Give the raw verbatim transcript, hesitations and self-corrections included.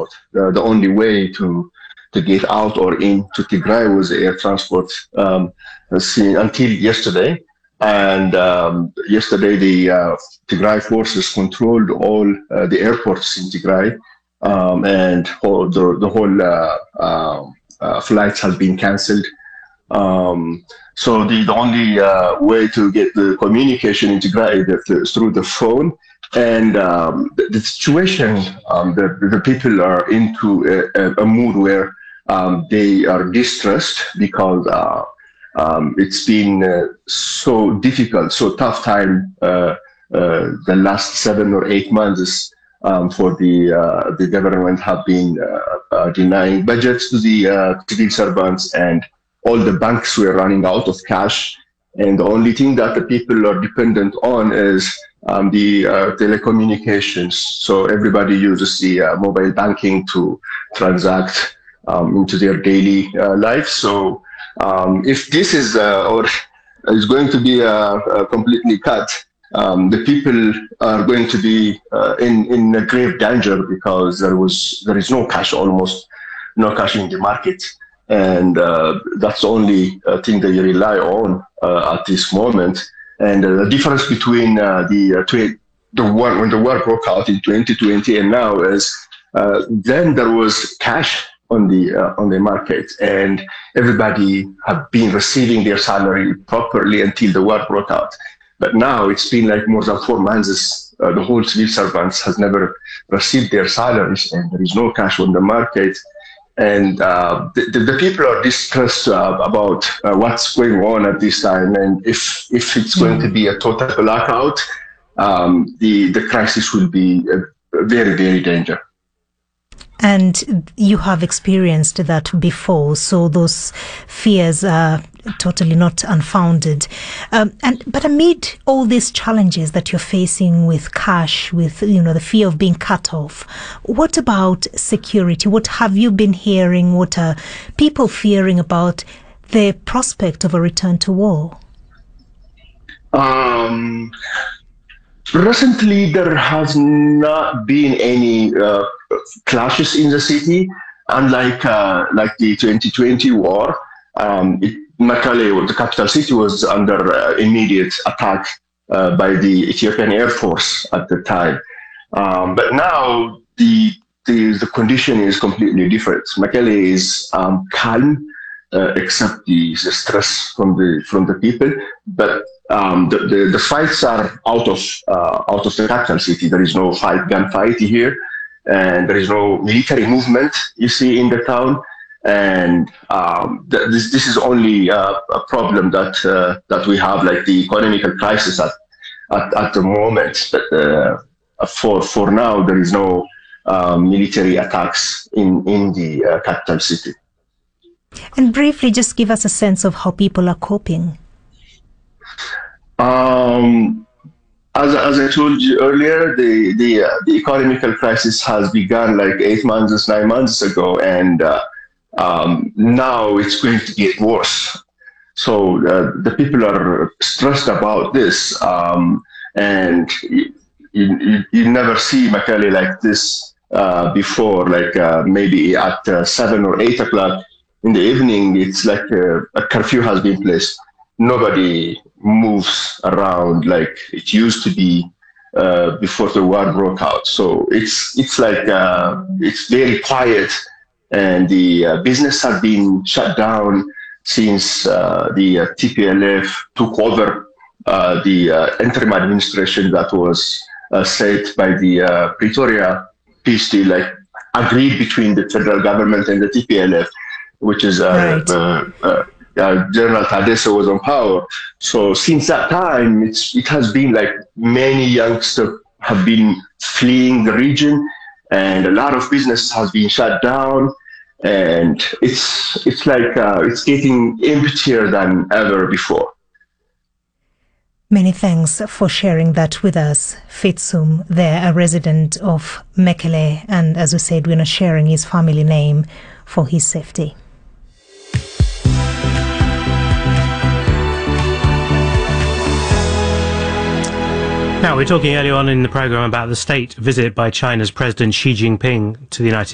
Uh, the only way to to get out or into Tigray was air transport um, see, until yesterday. And um, yesterday, the uh, Tigray forces controlled all uh, the airports in Tigray, um, and all the, the whole uh, uh, uh, flights have been cancelled. Um, so the, the only uh, way to get the communication in Tigray is through the phone. And um, the, the situation, um, the, the people are into a, a mood where um, they are distressed because uh, um, it's been uh, so difficult, so tough time uh, uh, the last seven or eight months um, for the uh, the government have been uh, uh, denying budgets to the uh, civil servants, and all the banks were running out of cash. And the only thing that the people are dependent on is um, the uh, telecommunications. So everybody uses the uh, mobile banking to transact um, into their daily uh, life. So um, if this is uh, or is going to be uh, uh, completely cut, um, the people are going to be uh, in in a grave danger, because there was there is no cash, almost no cash in the market. And uh, that's the only uh, thing that you rely on uh, at this moment. And uh, the difference between uh, the uh, tw- the war when the war broke out in twenty twenty and now is uh, then there was cash on the uh, on the market, and everybody have been receiving their salary properly until the war broke out. But now it's been like more than four months. Uh, the whole civil servants has never received their salaries, and there is no cash on the market. And uh, the, the people are distressed uh, about uh, what's going on at this time, and if if it's going to be a total blackout, um, the the crisis will be uh, very very dangerous. And you have experienced that before, so those fears are totally not unfounded. Um, and but amid all these challenges that you're facing with cash, with you know the fear of being cut off, what about security? What have you been hearing? What are people fearing about the prospect of a return to war? Um, recently, there has not been any uh, clashes in the city, unlike uh, like the twenty twenty war. Um, it, Mekelle, the capital city, was under uh, immediate attack uh, by the Ethiopian Air Force at the time. Um, but now the, the the condition is completely different. Mekelle is um, calm, uh, except the, the stress from the from the people. But um, the, the the fights are out of uh, out of the capital city. There is no fight gunfight here, and there is no military movement you see in the town. And um, th- this this is only uh, a problem that uh, that we have, like the economical crisis at at, at the moment. But uh, for for now, there is no uh, military attacks in in the uh, capital city. And briefly, just give us a sense of how people are coping. Um, as as I told you earlier, the the uh, the economical crisis has begun like eight months, nine months ago, and uh, Um, now it's going to get worse. So uh, the people are stressed about this, um, and you, you, you never see Mekelle like this uh, before. Like uh, maybe at uh, seven or eight o'clock in the evening, it's like a, a curfew has been placed. Nobody moves around like it used to be uh, before the war broke out. So it's it's like uh, it's very quiet. And the uh, business has been shut down since uh, the uh, T P L F took over uh, the uh, interim administration that was uh, set by the uh, Pretoria peace deal, like agreed between the federal government and the T P L F, which is uh, right. uh, uh, uh, General Tadesse was on power. So since that time, it's, it has been like many youngsters have been fleeing the region, and a lot of business has been shut down. And it's it's like uh, it's getting emptier than ever before. Many thanks for sharing that with us, Fitsum, there, a resident of Mekelle, and as we said, we're not sharing his family name for his safety. Now, we're talking earlier on in the program about the state visit by China's President Xi Jinping to the United